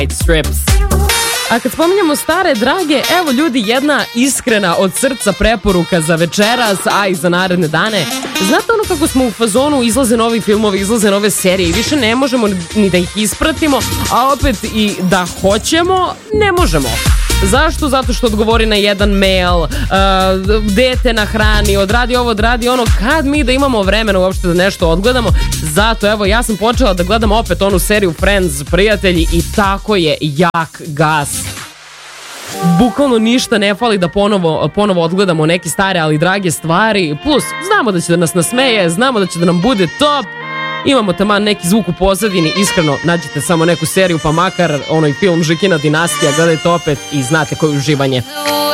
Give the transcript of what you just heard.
Strips. A kad spominjamo stare drage, evo ljudi, jedna iskrena od srca preporuka za večeras, a i za naredne dane. Znate ono kako smo u fazonu, izlaze novi filmovi, izlaze nove serije i više ne možemo ni da ih ispratimo, a opet i da hoćemo, ne možemo. Zašto? Zato što odgovori na jedan mail, dete na hrani, odradi ovo, odradi ono, kad mi da imamo vremena uopšte da nešto odgledamo. Zato evo, ja sam počela da gledam opet onu seriju Friends, prijatelji, i tako je, jak gas. Bukvalno ništa ne fali da ponovo odgledamo neke stare ali drage stvari, plus znamo da će da nas nasmeje, znamo da će da nam bude top. Imamo taman neki zvuk u pozadini, iskreno nađite samo neku seriju, pa makar onaj film Žikina dinastija, gledajte opet i znate koje uživanje.